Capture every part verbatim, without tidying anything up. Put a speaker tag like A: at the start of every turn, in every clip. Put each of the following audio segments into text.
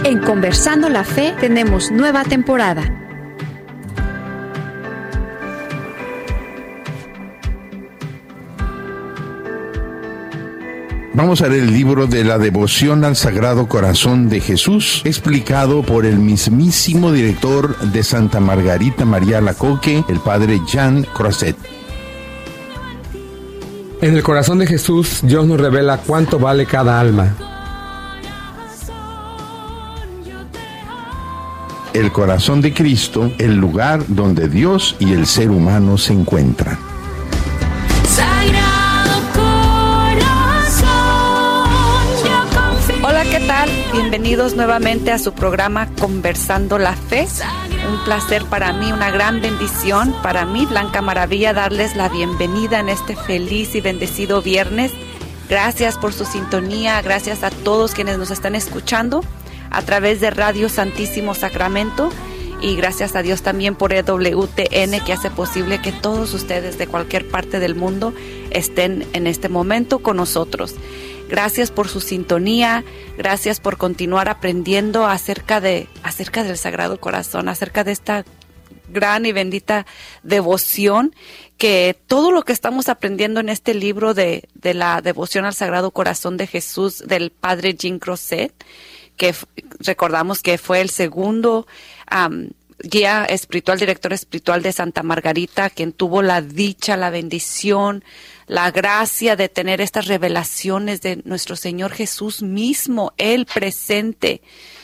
A: En Conversando la Fe tenemos nueva temporada.
B: Vamos a leer el libro de la devoción al Sagrado Corazón de Jesús, explicado por el mismísimo director de Santa Margarita María Alacoque, el padre Jean Croiset.
C: En el corazón de Jesús, Dios nos revela cuánto vale cada alma.
B: El corazón de Cristo, el lugar donde Dios y el ser humano se encuentran.
D: Hola, ¿qué tal? Bienvenidos nuevamente a su programa Conversando la Fe. Un placer para mí, una gran bendición para mí, Blanca Maravilla, darles la bienvenida en este feliz y bendecido viernes. Gracias por su sintonía, gracias a todos quienes nos están escuchando a través de Radio Santísimo Sacramento, y gracias a Dios también por E W T N, que hace posible que todos ustedes de cualquier parte del mundo estén en este momento con nosotros. Gracias por su sintonía, gracias por continuar aprendiendo acerca de acerca del Sagrado Corazón, acerca de esta gran y bendita devoción, que todo lo que estamos aprendiendo en este libro de, de la devoción al Sagrado Corazón de Jesús del padre Jean Croiset, que f- recordamos que fue el segundo um, guía espiritual, director espiritual de Santa Margarita, quien tuvo la dicha, la bendición, la gracia de tener estas revelaciones de nuestro Señor Jesús mismo, Él presente,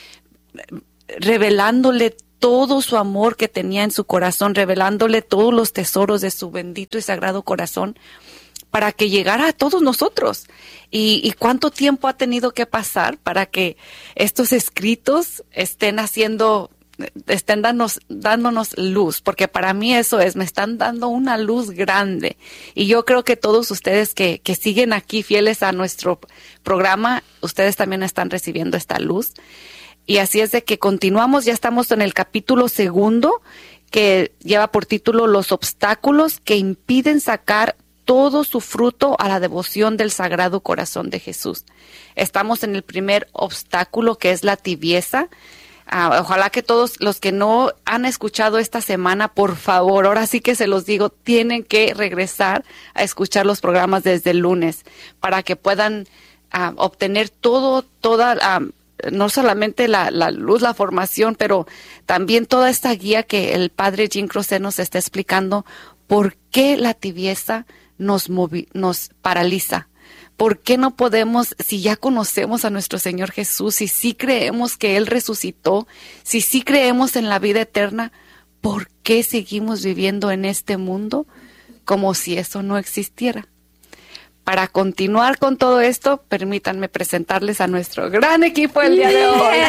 D: revelándole todo su amor que tenía en su corazón, revelándole todos los tesoros de su bendito y sagrado corazón, para que llegara a todos nosotros. Y, y cuánto tiempo ha tenido que pasar para que estos escritos estén haciendo, estén dándonos, dándonos luz, porque para mí eso es, me están dando una luz grande. Y yo creo que todos ustedes que, que siguen aquí fieles a nuestro programa, ustedes también están recibiendo esta luz. Y así es de que continuamos, ya estamos en el capítulo segundo, que lleva por título Los obstáculos que impiden sacar todo su fruto a la devoción del Sagrado Corazón de Jesús. Estamos en el primer obstáculo, que es la tibieza. Uh, ojalá que todos los que no han escuchado esta semana, por favor, ahora sí que se los digo, tienen que regresar a escuchar los programas desde el lunes para que puedan uh, obtener todo, toda, uh, no solamente la, la luz, la formación, pero también toda esta guía que el padre Jean Croiset nos está explicando, por qué la tibieza nos movi- nos paraliza. ¿Por qué no podemos, si ya conocemos a nuestro Señor Jesús, si sí creemos que Él resucitó, si sí creemos en la vida eterna, por qué seguimos viviendo en este mundo como si eso no existiera? Para continuar con todo esto, permítanme presentarles a nuestro gran equipo el día de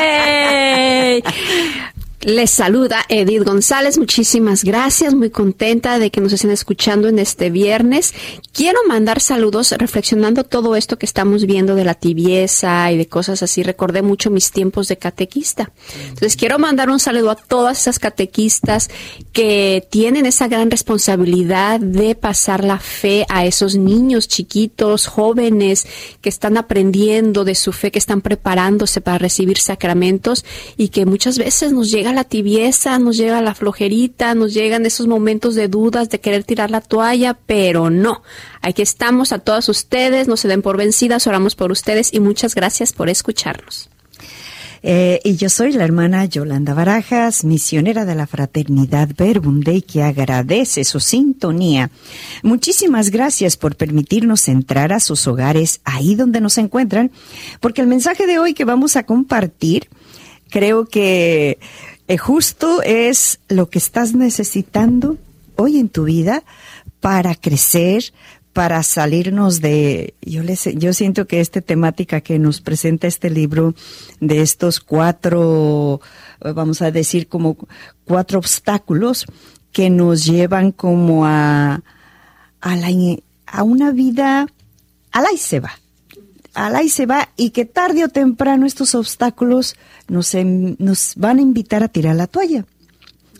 D: hoy.
A: Les saluda Edith González, muchísimas gracias, muy contenta de que nos estén escuchando en este viernes. Quiero mandar saludos reflexionando todo esto que estamos viendo de la tibieza y de cosas así. Recordé mucho mis tiempos de catequista. Entonces quiero mandar un saludo a todas esas catequistas que tienen esa gran responsabilidad de pasar la fe a esos niños chiquitos, jóvenes, que están aprendiendo de su fe, que están preparándose para recibir sacramentos, y que muchas veces nos llega la tibieza, nos llega la flojerita, nos llegan esos momentos de dudas, de querer tirar la toalla, pero no. Aquí estamos a todas ustedes, no se den por vencidas, oramos por ustedes y muchas gracias por escucharnos.
E: Eh, y yo soy la hermana Yolanda Barajas, misionera de la Fraternidad Verbum Dei, que agradece su sintonía. Muchísimas gracias por permitirnos entrar a sus hogares, ahí donde nos encuentran, porque el mensaje de hoy que vamos a compartir, creo que eh, justo es lo que estás necesitando hoy en tu vida para crecer, para salirnos de, yo les, yo siento que esta temática que nos presenta este libro, de estos cuatro, vamos a decir como cuatro obstáculos que nos llevan como a, a la, a una vida, al ahí se va, al ahí se va, y que tarde o temprano estos obstáculos nos, nos van a invitar a tirar la toalla.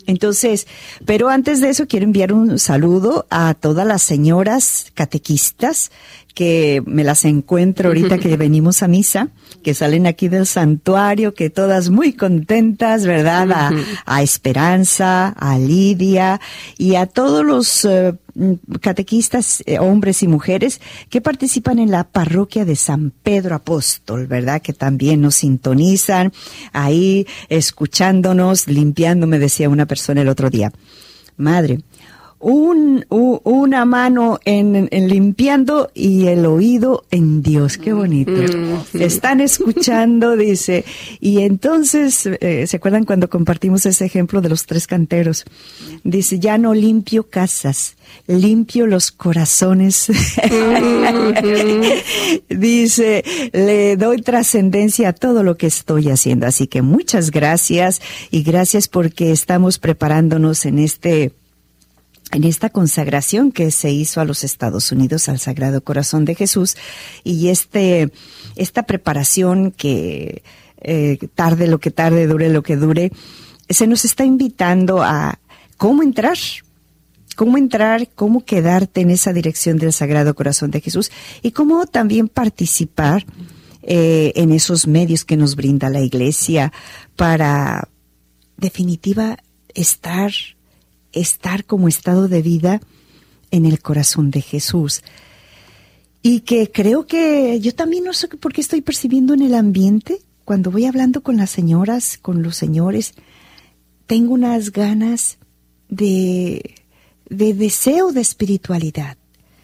E: Entonces, pero antes de eso quiero enviar un saludo a todas las señoras catequistas que me las encuentro ahorita que venimos a misa, que salen aquí del santuario, que todas muy contentas, ¿verdad? A, a Esperanza, a Lidia y a todos los uh, catequistas, eh, hombres y mujeres que participan en la parroquia de San Pedro Apóstol, ¿verdad? Que también nos sintonizan ahí, escuchándonos, limpiando, me decía una persona el otro día. Madre, Un, u, una mano en, en limpiando y el oído en Dios. Qué bonito. Mm-hmm. Están escuchando, dice. Y entonces, eh, ¿se acuerdan cuando compartimos ese ejemplo de los tres canteros? Dice, ya no limpio casas, limpio los corazones. Mm-hmm. Dice, le doy trascendencia a todo lo que estoy haciendo. Así que muchas gracias y gracias porque estamos preparándonos en este en esta consagración que se hizo a los Estados Unidos al Sagrado Corazón de Jesús, y este esta preparación que eh, tarde lo que tarde, dure lo que dure, se nos está invitando a cómo entrar, cómo entrar, cómo quedarte en esa dirección del Sagrado Corazón de Jesús y cómo también participar eh, en esos medios que nos brinda la Iglesia para, definitiva, estar estar como estado de vida en el corazón de Jesús. Y que creo que yo también no sé por qué estoy percibiendo en el ambiente, cuando voy hablando con las señoras, con los señores, tengo unas ganas de, de deseo de espiritualidad.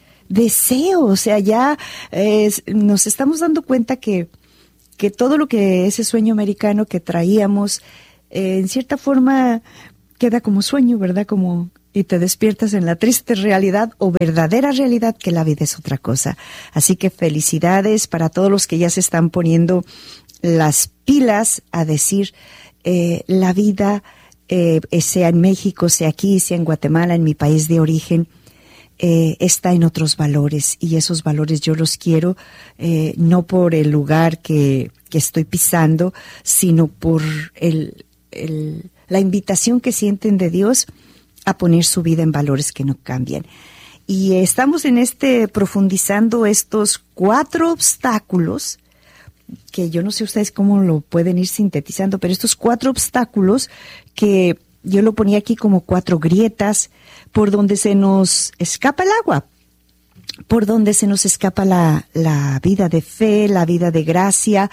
E: Deseo, o sea, ya eh, nos estamos dando cuenta que, que todo lo que ese sueño americano que traíamos, eh, en cierta forma, queda como sueño, ¿verdad? Como, y te despiertas en la triste realidad o verdadera realidad que la vida es otra cosa. Así que felicidades para todos los que ya se están poniendo las pilas a decir, eh, la vida, eh, sea en México, sea aquí, sea en Guatemala, en mi país de origen, eh, está en otros valores, y esos valores yo los quiero, eh, no por el lugar que, que estoy pisando, sino por el, el la invitación que sienten de Dios a poner su vida en valores que no cambian. Y estamos en este, profundizando estos cuatro obstáculos, que yo no sé ustedes cómo lo pueden ir sintetizando, pero estos cuatro obstáculos que yo lo ponía aquí como cuatro grietas por donde se nos escapa el agua, por donde se nos escapa la, la vida de fe, la vida de gracia,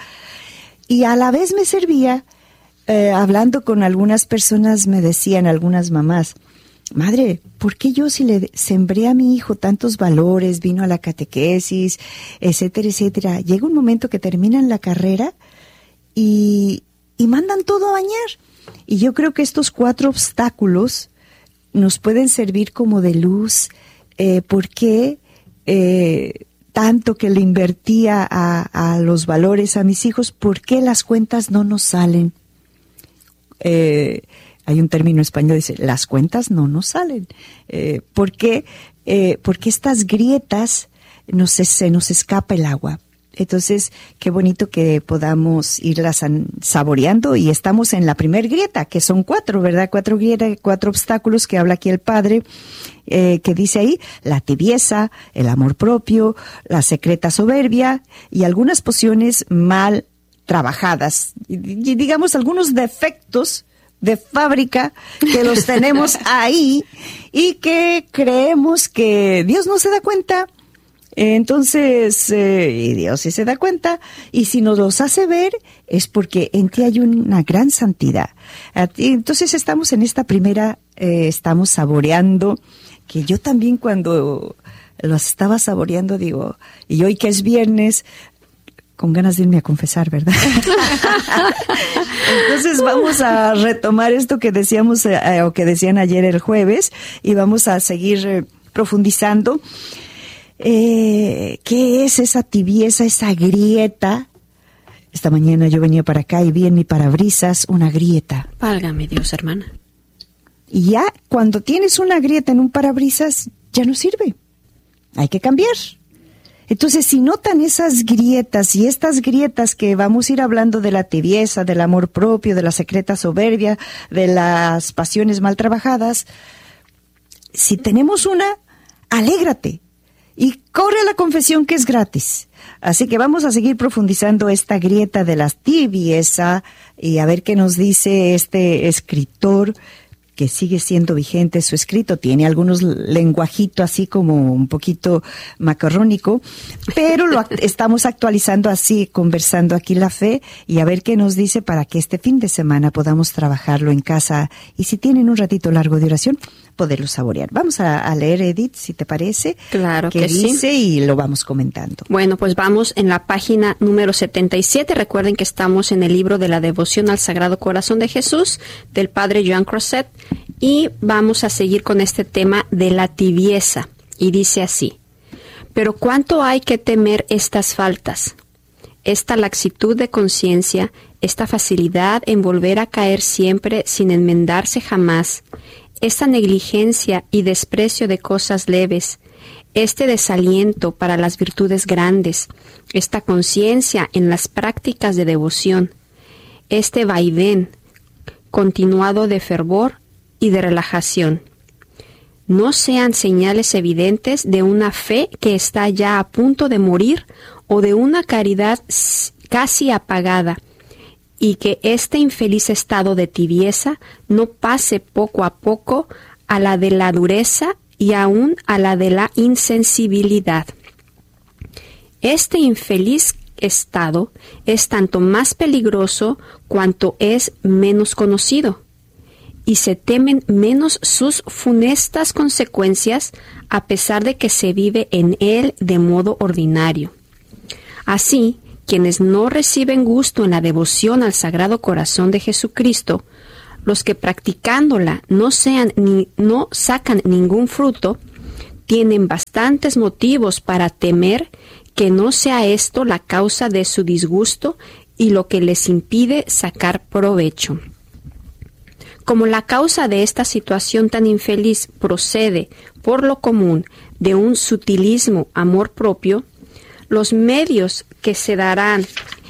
E: y a la vez me servía. Eh, hablando con algunas personas me decían, algunas mamás, madre, ¿por qué yo si le sembré a mi hijo tantos valores, vino a la catequesis, etcétera, etcétera? Llega un momento que terminan la carrera y, y mandan todo a bañar. Y yo creo que estos cuatro obstáculos nos pueden servir como de luz, eh, porque eh, tanto que le invertía a, a los valores a mis hijos, ¿por qué las cuentas no nos salen? Eh, hay un término español, dice, las cuentas no nos salen. Eh, ¿Por qué? Eh, porque estas grietas nos, se nos escapa el agua. Entonces, qué bonito que podamos irlas saboreando, y estamos en la primer grieta, que son cuatro, ¿verdad? Cuatro grietas, cuatro obstáculos que habla aquí el Padre, eh, que dice ahí, la tibieza, el amor propio, la secreta soberbia y algunas pociones mal trabajadas, y, y digamos algunos defectos de fábrica que los tenemos ahí y que creemos que Dios no se da cuenta. Entonces, eh, y Dios sí se da cuenta, y si nos los hace ver es porque en ti hay una gran santidad. Entonces estamos en esta primera, eh, estamos saboreando, que yo también cuando los estaba saboreando digo, y hoy que es viernes, con ganas de irme a confesar, ¿verdad? Entonces vamos a retomar esto que decíamos eh, o que decían ayer el jueves, y vamos a seguir eh, profundizando. Eh, ¿Qué es esa tibieza, esa grieta? Esta mañana yo venía para acá y vi en mi parabrisas una grieta.
A: Válgame Dios, hermana.
E: Y ya cuando tienes una grieta en un parabrisas, ya no sirve. Hay que cambiar. Entonces, si notan esas grietas y estas grietas que vamos a ir hablando de la tibieza, del amor propio, de la secreta soberbia, de las pasiones mal trabajadas, si tenemos una, alégrate y corre a la confesión que es gratis. Así que vamos a seguir profundizando esta grieta de la tibieza y a ver qué nos dice este escritor que sigue siendo vigente su escrito. Tiene algunos lenguajitos así como un poquito macarrónico, pero lo act- estamos actualizando así, conversando aquí la fe y a ver qué nos dice para que este fin de semana podamos trabajarlo en casa y si tienen un ratito largo de oración, poderlo saborear. Vamos a, a leer, Edith, si te parece.
A: Claro
E: que
A: que
E: dice
A: sí.
E: Y lo vamos comentando.
A: Bueno, pues vamos en la página número setenta y siete. Recuerden que estamos en el libro de la devoción al Sagrado Corazón de Jesús del Padre Jean Crozet y vamos a seguir con este tema de la tibieza. Y dice así: pero ¿cuánto hay que temer estas faltas? Esta laxitud de conciencia, esta facilidad en volver a caer siempre sin enmendarse jamás, esta negligencia y desprecio de cosas leves, este desaliento para las virtudes grandes, esta conciencia en las prácticas de devoción, este vaivén continuado de fervor y de relajación, no sean señales evidentes de una fe que está ya a punto de morir o de una caridad casi apagada, y que este infeliz estado de tibieza no pase poco a poco a la de la dureza y aún a la de la insensibilidad. Este infeliz estado es tanto más peligroso cuanto es menos conocido, y se temen menos sus funestas consecuencias a pesar de que se vive en él de modo ordinario. Así, quienes no reciben gusto en la devoción al Sagrado Corazón de Jesucristo, los que practicándola no sean ni no sacan ningún fruto, tienen bastantes motivos para temer que no sea esto la causa de su disgusto y lo que les impide sacar provecho. Como la causa de esta situación tan infeliz procede, por lo común, de un sutilismo amor propio, los medios que se darán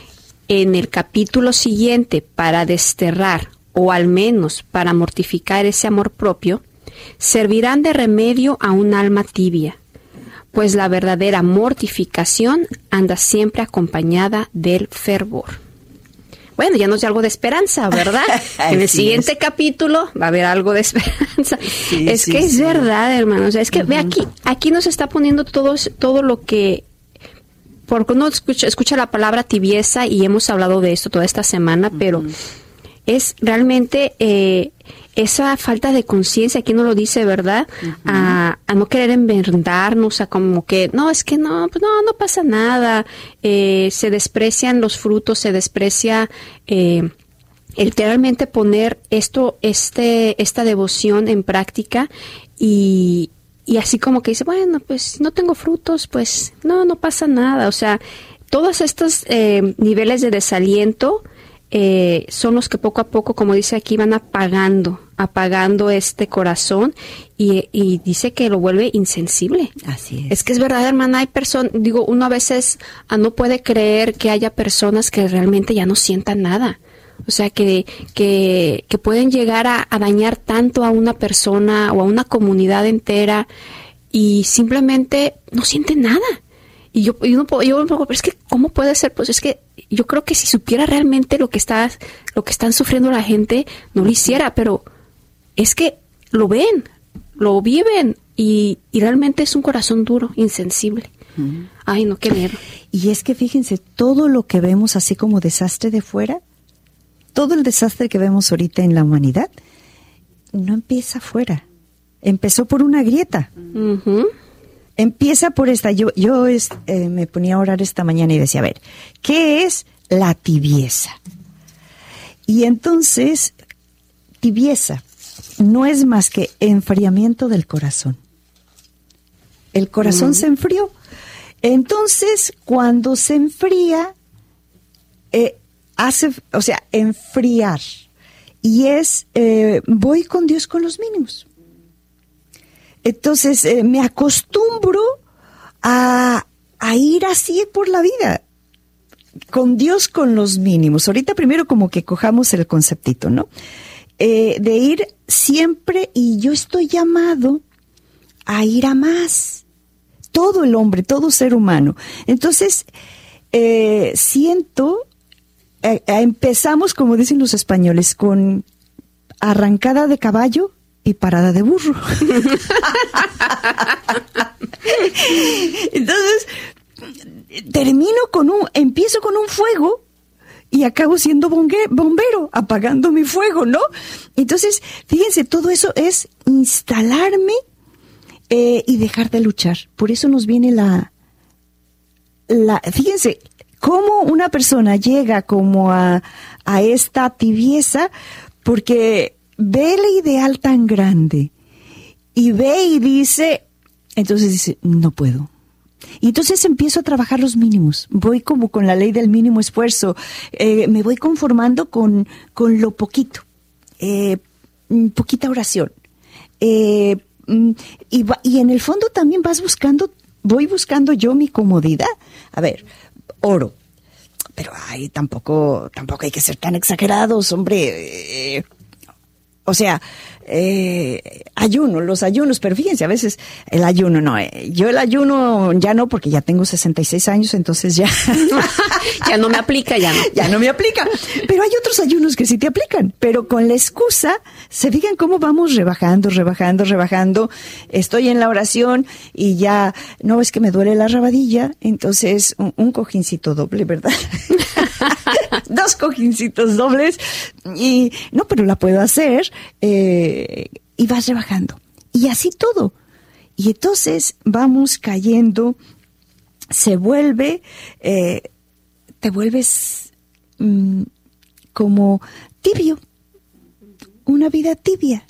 A: en el capítulo siguiente para desterrar o al menos para mortificar ese amor propio, servirán de remedio a un alma tibia, pues la verdadera mortificación anda siempre acompañada del fervor. Bueno, ya nos dio algo de esperanza, ¿verdad? En el siguiente es. capítulo va a haber algo de esperanza. Sí, es sí, que sí. es verdad, hermanos. O sea, es que uh-huh. ve aquí, aquí nos está poniendo todo, todo lo que... Porque uno escucha, escucha la palabra tibieza y hemos hablado de esto toda esta semana, uh-huh. pero es realmente eh, esa falta de conciencia, aquí no lo dice, ¿verdad? Uh-huh. A, a no querer enmendarnos, a como que, no, es que no, pues no, no pasa nada, eh, se desprecian los frutos, se desprecia eh, el realmente poner esto, este, esta devoción en práctica y Y así como que dice, bueno, pues no tengo frutos, pues no, no pasa nada. O sea, todos estos eh, niveles de desaliento eh, son los que poco a poco, como dice aquí, van apagando, apagando este corazón y, y dice que lo vuelve insensible.
E: Así es.
A: Es que es verdad, hermana, hay personas, digo, uno a veces ah, no puede creer que haya personas que realmente ya no sientan nada. O sea, que, que, que pueden llegar a, a dañar tanto a una persona o a una comunidad entera y simplemente no sienten nada. Y yo, yo no puedo, yo, pero es que, ¿cómo puede ser? Pues es que yo creo que si supiera realmente lo que está, lo que están sufriendo la gente, no lo hiciera, pero es que lo ven, lo viven y, y realmente es un corazón duro, insensible. Uh-huh. Ay, no, qué miedo.
E: Y es que fíjense, todo lo que vemos así como desastre de fuera, todo el desastre que vemos ahorita en la humanidad no empieza afuera. Empezó por una grieta.
A: Uh-huh.
E: Empieza por esta. Yo, yo es, eh, me ponía a orar esta mañana y decía, a ver, ¿qué es la tibieza? Y entonces, tibieza no es más que enfriamiento del corazón. El corazón uh-huh. se enfrió. Entonces, cuando se enfría, eh, hace, o sea, enfriar. Y es, eh, voy con Dios con los mínimos. Entonces, eh, me acostumbro a, a ir así por la vida, con Dios con los mínimos. Ahorita primero como que cojamos el conceptito, ¿no? Eh, de ir siempre, y yo estoy llamado a ir a más. Todo el hombre, todo ser humano. Entonces, eh, siento, eh, empezamos, como dicen los españoles, con arrancada de caballo y parada de burro. Entonces, termino con un, empiezo con un fuego y acabo siendo bongue, bombero, apagando mi fuego, ¿no? Entonces, fíjense, todo eso es instalarme eh, y dejar de luchar. Por eso nos viene la, la, fíjense, cómo una persona llega como a, a esta tibieza, porque ve el ideal tan grande y ve y dice, entonces dice, no puedo. Y entonces empiezo a trabajar los mínimos. Voy como con la ley del mínimo esfuerzo. Eh, me voy conformando con, con lo poquito. Eh, poquita oración. Eh, y, va, y en el fondo también vas buscando, voy buscando yo mi comodidad. A ver, oro. Pero ay, tampoco, tampoco hay que ser tan exagerados, hombre. Eh, o sea, eh, ayuno, los ayunos, pero fíjense, a veces el ayuno no, eh, yo el ayuno ya no, porque ya tengo sesenta y seis años, entonces ya
A: ya no me aplica, ya no.
E: Ya no me aplica, pero hay otros ayunos que sí te aplican, pero con la excusa, se fijan cómo vamos rebajando, rebajando, rebajando, estoy en la oración y ya, no, es que me duele la rabadilla, entonces un, un cojincito doble, ¿verdad? Dos cojincitos dobles, y no, pero la puedo hacer, eh, y vas rebajando, y así todo, y entonces vamos cayendo, se vuelve, eh, te vuelves mm, como tibio, una vida tibia,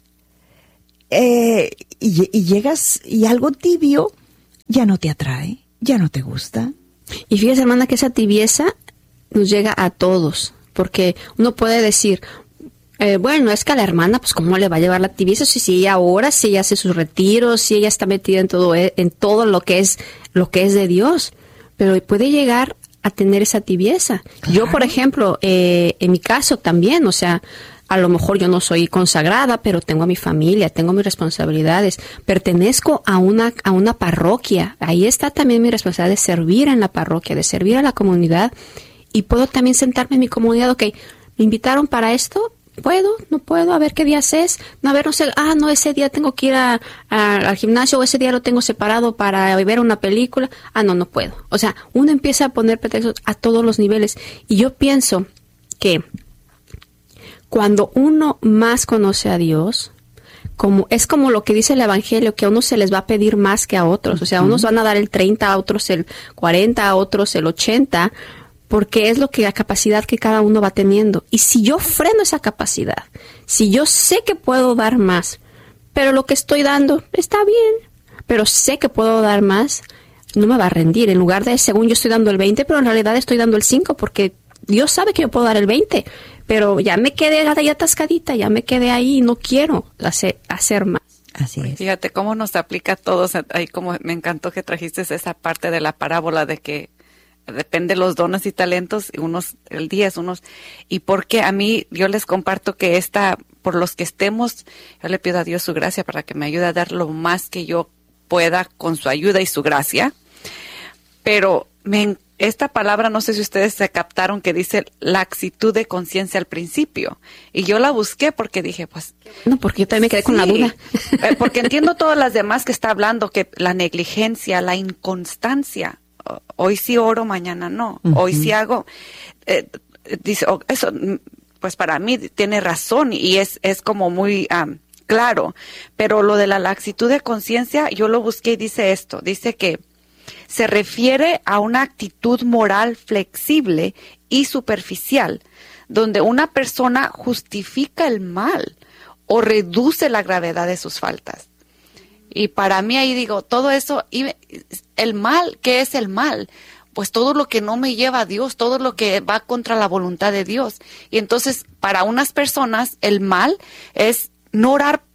E: eh, y, y llegas, y algo tibio ya no te atrae, ya no te gusta.
A: Y fíjese, hermana, que esa tibieza nos llega a todos, porque uno puede decir, eh, bueno, es que a la hermana, pues cómo le va a llevar la tibieza si, si ella ora, si ella hace sus retiros, si ella está metida en todo, en todo lo que es, lo que es de Dios, pero puede llegar a tener esa tibieza. Claro. Yo, por ejemplo, eh, en mi caso también, o sea, a lo mejor yo no soy consagrada, pero tengo a mi familia, tengo mis responsabilidades, pertenezco a una, a una parroquia, ahí está también mi responsabilidad de servir en la parroquia, de servir a la comunidad. Y puedo también sentarme en mi comunidad, ok, ¿me invitaron para esto? ¿Puedo? ¿No puedo? A ver qué días es. No, a ver, no sé, ah, no, ese día tengo que ir a, a, al gimnasio, o ese día lo tengo separado para ver una película. Ah, no, no puedo. O sea, uno empieza a poner pretextos a todos los niveles. Y yo pienso que cuando uno más conoce a Dios, como es como lo que dice el Evangelio, que a unos se les va a pedir más que a otros. O sea, a unos van a dar el treinta, a otros el cuarenta, a otros el ochenta, porque es lo que la capacidad que cada uno va teniendo. Y si yo freno esa capacidad, si yo sé que puedo dar más, pero lo que estoy dando está bien, pero sé que puedo dar más, no me va a rendir. En lugar de, según yo estoy dando el veinte, pero en realidad estoy dando el cinco, porque Dios sabe que yo puedo dar el veinte, pero ya me quedé ahí atascadita, ya me quedé ahí y no quiero hacer, hacer más.
E: Así es.
D: Fíjate cómo nos aplica a todos. Ahí como me encantó que trajiste esa parte de la parábola de que depende de los dones y talentos, unos el diez, unos, y porque a mí, yo les comparto que esta, por los que estemos, yo le pido a Dios su gracia para que me ayude a dar lo más que yo pueda con su ayuda y su gracia, pero me, esta palabra, no sé si ustedes se captaron, que dice laxitud de conciencia al principio, y yo la busqué porque dije, pues...
A: No, porque yo también me quedé sí, con la duda.
D: Porque entiendo todas las demás que está hablando, que la negligencia, la inconstancia, hoy sí oro, mañana no, uh-huh. Hoy sí hago, eh, dice, oh, eso, pues para mí tiene razón y es, es como muy um, claro, pero lo de la laxitud de conciencia, yo lo busqué y dice esto, dice que se refiere a una actitud moral flexible y superficial, donde una persona justifica el mal o reduce la gravedad de sus faltas. Y para mí ahí digo, todo eso, el mal, ¿qué es el mal? Pues todo lo que no me lleva a Dios, todo lo que va contra la voluntad de Dios. Y entonces, para unas personas, el mal es no orar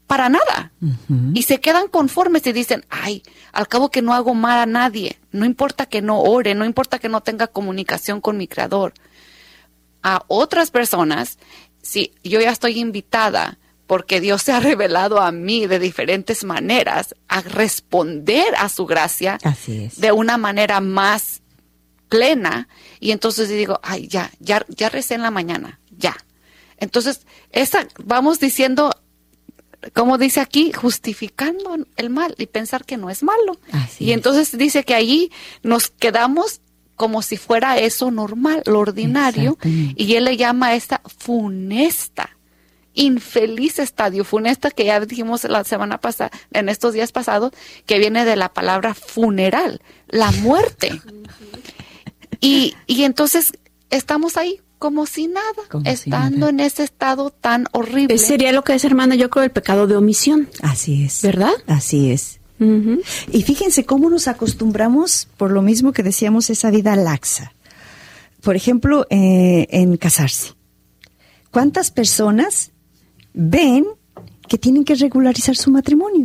D: para nada.
E: Uh-huh.
D: Y se quedan conformes y dicen, ay, al cabo que no hago mal a nadie, no importa que no ore, no importa que no tenga comunicación con mi Creador. A otras personas, si yo ya estoy invitada, porque Dios se ha revelado a mí de diferentes maneras, a responder a su gracia.
E: Así es.
D: De una manera más plena, y entonces digo, ay, ya, ya, ya recé en la mañana, ya. Entonces, esa, vamos diciendo, como dice aquí, justificando el mal y pensar que no es malo.
E: Así
D: y
E: es.
D: entonces dice que allí nos quedamos como si fuera eso normal, lo ordinario, y él le llama a esta funesta, infeliz estadio, funesta, que ya dijimos la semana pasada, en estos días pasados, que viene de la palabra funeral, la muerte. Y, y entonces estamos ahí como si nada,
E: como
D: estando
E: si nada.
D: en ese estado tan horrible.
A: Sería lo que es, hermana, yo creo, el pecado de omisión.
E: Así es.
A: ¿Verdad?
E: Así es.
A: Uh-huh.
E: Y fíjense cómo nos acostumbramos, por lo mismo que decíamos, esa vida laxa. Por ejemplo, eh, en casarse. ¿Cuántas personas ven que tienen que regularizar su matrimonio?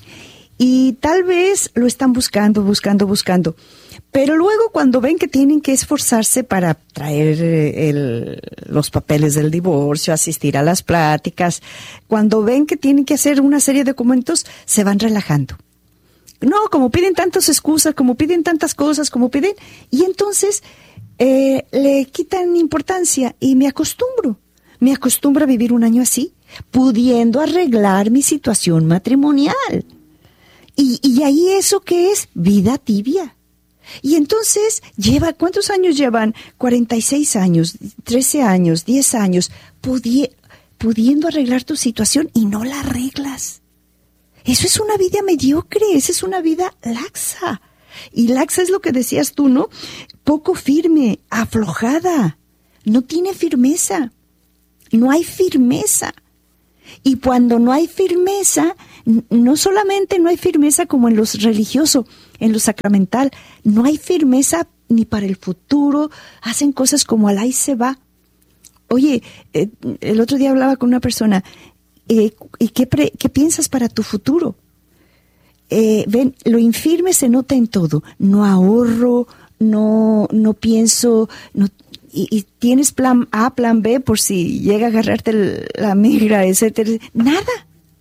E: Y tal vez lo están buscando, buscando, buscando. Pero luego cuando ven que tienen que esforzarse para traer el, los papeles del divorcio, asistir a las pláticas, cuando ven que tienen que hacer una serie de documentos, se van relajando. No, como piden tantas excusas, como piden tantas cosas, como piden, y entonces eh, le quitan importancia y me acostumbro. Me acostumbro a vivir un año así, pudiendo arreglar mi situación matrimonial. Y, y ahí eso que es vida tibia. Y entonces, lleva, ¿cuántos años llevan? cuarenta y seis años, trece años, diez años, pudi- pudiendo arreglar tu situación y no la arreglas. Eso es una vida mediocre, esa es una vida laxa. Y laxa es lo que decías tú, ¿no? Poco firme, aflojada, no tiene firmeza, no hay firmeza. Y cuando no hay firmeza, no solamente no hay firmeza como en lo religioso, en lo sacramental, no hay firmeza ni para el futuro, hacen cosas como al ahí se va. Oye, eh, el otro día hablaba con una persona, eh, ¿y qué, pre, qué piensas para tu futuro? Eh, ven, lo infirme se nota en todo, no ahorro, no, no pienso, no Y, y tienes plan A, plan B por si llega a agarrarte el, la migra, etcétera. Nada.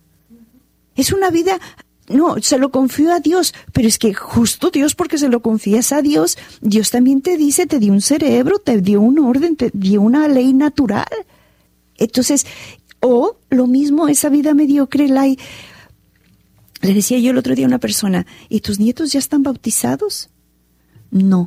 E: Es una vida, no, se lo confío a Dios, pero es que justo Dios, porque se lo confías a Dios, Dios también te dice, te dio un cerebro, te dio un orden, te dio una ley natural. Entonces, o lo mismo, esa vida mediocre, la hay. Le decía yo el otro día a una persona, ¿y tus nietos ya están bautizados? No.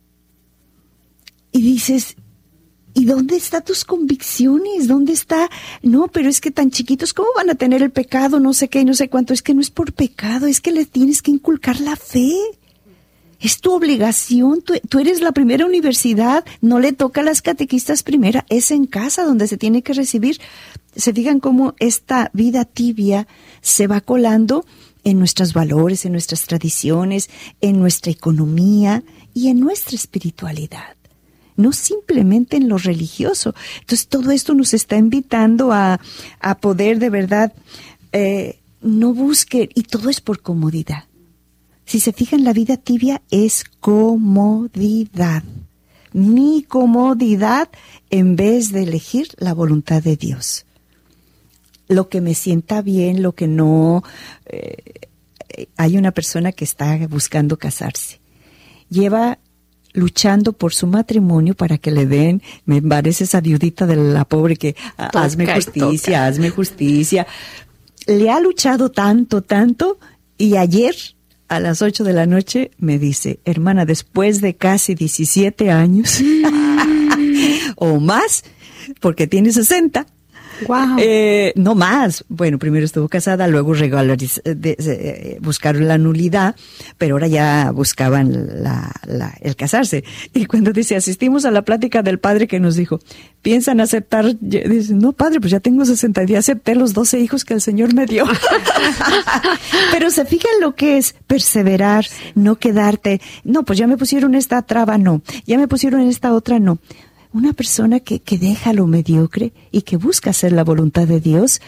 E: Y dices, ¿y dónde están tus convicciones? ¿Dónde está? No, pero es que tan chiquitos, ¿cómo van a tener el pecado? No sé qué, no sé cuánto. Es que no es por pecado, es que les tienes que inculcar la fe. Es tu obligación, tú, tú eres la primera universidad, no le toca a las catequistas primera, es en casa donde se tiene que recibir. Se fijan cómo esta vida tibia se va colando en nuestros valores, en nuestras tradiciones, en nuestra economía y en nuestra espiritualidad. No simplemente en lo religioso. Entonces todo esto nos está invitando a, a poder de verdad, eh, no busque, y todo es por comodidad. Si se fijan, la vida tibia es comodidad. Mi comodidad en vez de elegir la voluntad de Dios. Lo que me sienta bien, lo que no. Eh, hay una persona que está buscando casarse. Lleva luchando por su matrimonio para que le den, me parece esa viudita de la pobre que toca, hazme justicia, toca. hazme justicia. Le ha luchado tanto, tanto, y ayer a las ocho de la noche me dice, hermana, después de casi diecisiete años o más, porque tiene sesenta, wow. eh, no más. Bueno, primero estuvo casada, luego regulariz- de, de, de, buscaron la nulidad, pero ahora ya buscaban la, la, el casarse. Y cuando dice, asistimos a la plática del padre que nos dijo, ¿piensan aceptar? Dice, no, padre, pues ya tengo sesenta y ya acepté los doce hijos que el Señor me dio. Pero se fijan lo que es perseverar, no quedarte, no, pues ya me pusieron esta traba, no, ya me pusieron esta otra, no. Una persona que, que deja lo mediocre y que busca hacer la voluntad de Dios,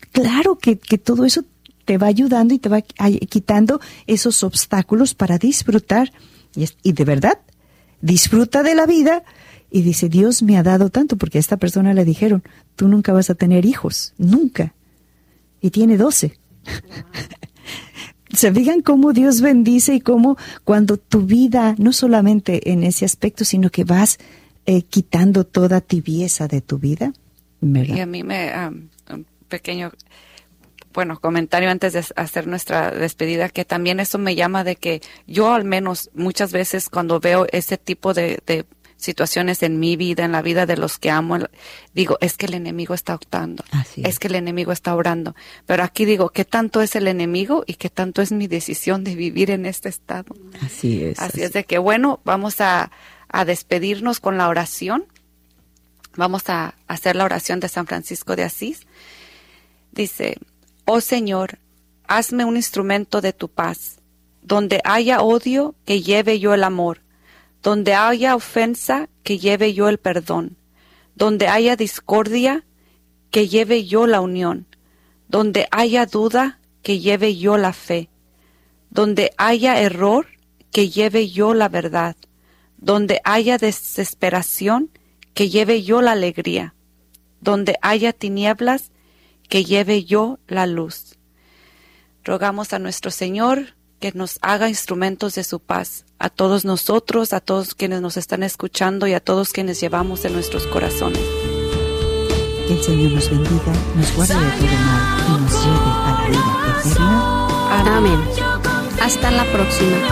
E: claro que, que todo eso te va ayudando y te va quitando esos obstáculos para disfrutar. Y, es, y de verdad, disfruta de la vida. Y dice, Dios me ha dado tanto, porque a esta persona le dijeron, tú nunca vas a tener hijos, nunca. Y tiene doce. Se fijan cómo Dios bendice y cómo cuando tu vida, no solamente en ese aspecto, sino que vas eh, quitando toda tibieza de tu vida. ¿Verdad?
D: Y a mí me, um, un pequeño, bueno, comentario antes de hacer nuestra despedida, que también eso me llama de que yo al menos muchas veces cuando veo ese tipo de, de situaciones en mi vida, en la vida de los que amo, digo, es que el enemigo está optando,
E: Así es.
D: es que el enemigo está orando. Pero aquí digo, ¿qué tanto es el enemigo y qué tanto es mi decisión de vivir en este estado?
E: Así es.
D: Así
E: así.
D: es de que, bueno, vamos a, a despedirnos con la oración. Vamos a hacer la oración de San Francisco de Asís. Dice, oh Señor, hazme un instrumento de tu paz. Donde haya odio, que lleve yo el amor. Donde haya ofensa, que lleve yo el perdón. Donde haya discordia, que lleve yo la unión. Donde haya duda, que lleve yo la fe. Donde haya error, que lleve yo la verdad. Donde haya desesperación, que lleve yo la alegría. Donde haya tinieblas, que lleve yo la luz. Rogamos a nuestro Señor que nos haga instrumentos de su paz, a todos nosotros, a todos quienes nos están escuchando y a todos quienes llevamos en nuestros corazones.
E: Que el Señor nos bendiga, nos guarde de todo mal y nos lleve a la vida eterna.
A: Amén. Hasta la próxima.